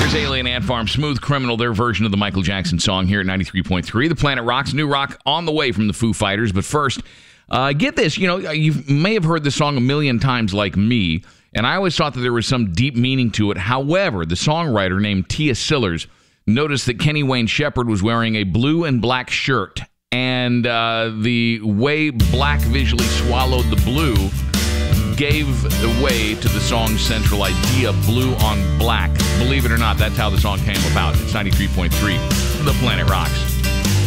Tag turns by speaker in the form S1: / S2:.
S1: There's Alien Ant Farm, Smooth Criminal, their version of the Michael Jackson song here at 93.3. The Planet Rocks, new rock on the way from the Foo Fighters. But first, get this. You know, you may have heard this song a million times like me, and I always thought that there was some deep meaning to it. However, the songwriter named Tia Sillers noticed that Kenny Wayne Shepherd was wearing a blue and black shirt, and the way black visually swallowed the blue gave way to the song's central idea, blue on black. Believe it or not, that's how the song came about. It's 93.3, The Planet Rocks.